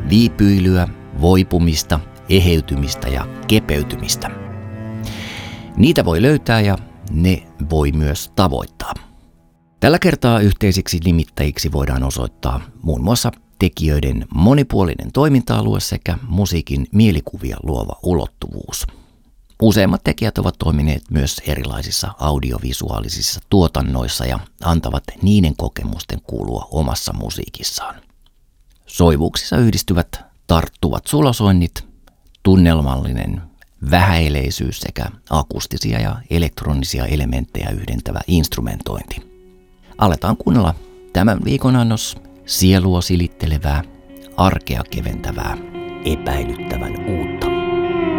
viipyilyä, voipumista, eheytymistä ja kepeytymistä. Niitä voi löytää ja ne voi myös tavoittaa. Tällä kertaa yhteisiksi nimittäjiksi voidaan osoittaa muun muassa tekijöiden monipuolinen toiminta-alue sekä musiikin mielikuvia luova ulottuvuus. Useimmat tekijät ovat toimineet myös erilaisissa audiovisuaalisissa tuotannoissa ja antavat niiden kokemusten kuulua omassa musiikissaan. Soivuuksissa yhdistyvät tarttuvat sulosoinnit, tunnelmallinen vähäeleisyys sekä akustisia ja elektronisia elementtejä yhdentävä instrumentointi. Aletaan kuunnella tämän viikon annos sielua silittelevää, arkea keventävää, epäilyttävän uutta.